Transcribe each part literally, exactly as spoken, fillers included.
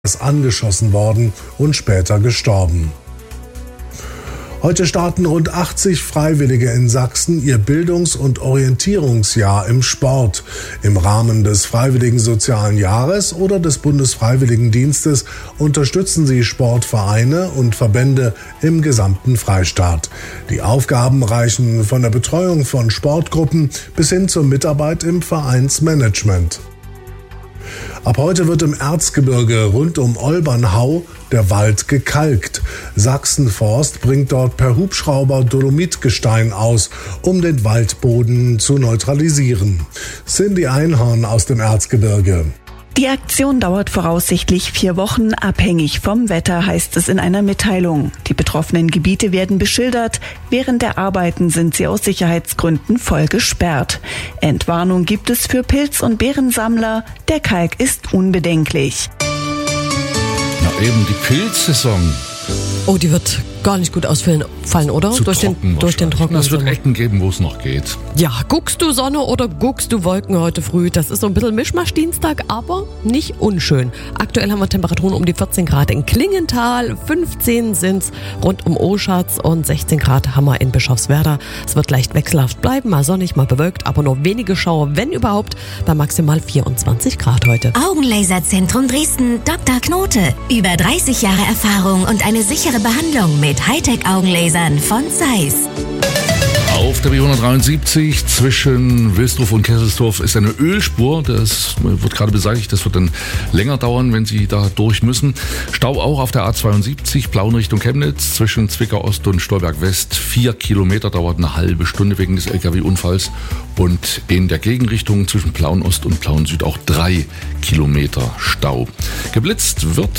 ist angeschossen worden und später gestorben. Heute starten rund achtzig Freiwillige in Sachsen ihr Bildungs- und Orientierungsjahr im Sport. Im Rahmen des Freiwilligen Sozialen Jahres oder des Bundesfreiwilligendienstes unterstützen sie Sportvereine und Verbände im gesamten Freistaat. Die Aufgaben reichen von der Betreuung von Sportgruppen bis hin zur Mitarbeit im Vereinsmanagement. Ab heute wird im Erzgebirge rund um Olbernhau der Wald gekalkt. Sachsenforst bringt dort per Hubschrauber Dolomitgestein aus, um den Waldboden zu neutralisieren. Cindy Einhorn aus dem Erzgebirge. Die Aktion dauert voraussichtlich vier Wochen, abhängig vom Wetter, heißt es in einer Mitteilung. Die betroffenen Gebiete werden beschildert. Während der Arbeiten sind sie aus Sicherheitsgründen voll gesperrt. Entwarnung gibt es für Pilz- und Beerensammler. Der Kalk ist unbedenklich. Na eben, die Pilzsaison. Oh, die wird gar nicht gut ausfallen, fallen, oder? Zu durch den, durch den trockenen Es wird Sommer. Ecken geben, wo es noch geht. Ja, guckst du Sonne oder guckst du Wolken heute früh? Das ist so ein bisschen Mischmasch-Dienstag, aber nicht unschön. Aktuell haben wir Temperaturen um die vierzehn Grad in Klingenthal, fünfzehn sind's rund um Oschatz und sechzehn Grad haben wir in Bischofswerda. Es wird leicht wechselhaft bleiben, mal sonnig, mal bewölkt, aber nur wenige Schauer, wenn überhaupt, bei maximal vierundzwanzig Grad heute. Augenlaserzentrum Dresden, Doktor Knote. Über dreißig Jahre Erfahrung und eine sichere Behandlung mit Hightech-Augenlasern von Zeiss. Auf der B hundertdreiundsiebzig zwischen Wilsdruf und Kesselsdorf ist eine Ölspur. Das wird gerade beseitigt. Das wird dann länger dauern, wenn Sie da durch müssen. Stau auch auf der A zweiundsiebzig, Plauen Richtung Chemnitz, zwischen Zwickau Ost und Stolberg West. Vier Kilometer, dauert eine halbe Stunde wegen des L K W-Unfalls. Und in der Gegenrichtung zwischen Plauen Ost und Plauen Süd auch drei Kilometer Stau. Geblitzt wird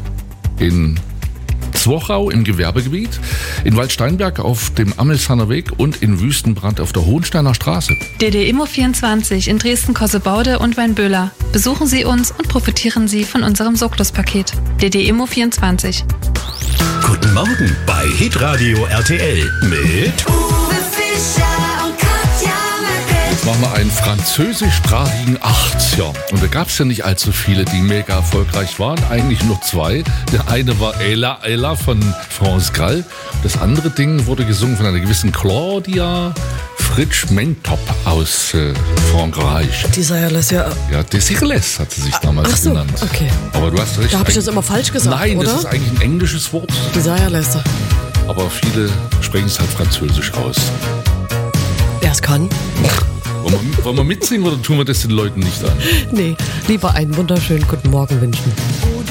in Zwochau im Gewerbegebiet, in Waldsteinberg auf dem Ammelshahner Weg und in Wüstenbrand auf der Hohensteiner Straße. D D Immo vierundzwanzig in Dresden-Kossebaude und Weinböhler. Besuchen Sie uns und profitieren Sie von unserem Soklos-Paket. D D Immo vierundzwanzig. Guten Morgen bei Hitradio R T L mit Uwe Fischer und Katja Möckel. Jetzt machen wir einen französischsprachigen achtziger. Und da gab es ja nicht allzu viele, die mega erfolgreich waren. Eigentlich nur zwei. Der eine war Ella Ella von France Gall. Das andere Ding wurde gesungen von einer gewissen Claudia Fritsch Mentop aus äh, Frankreich. Desireless, ja. Ja, Desireless hat sie sich damals Ach so, genannt. okay. Aber du hast recht. Da habe ich das immer falsch gesagt, Nein, oder? das ist eigentlich ein englisches Wort. Desireless. Aber viele sprechen es halt französisch aus. Wer es kann. Wollen wir, wollen wir mitsingen oder tun wir das den Leuten nicht an? Nee, lieber einen wunderschönen guten Morgen wünschen.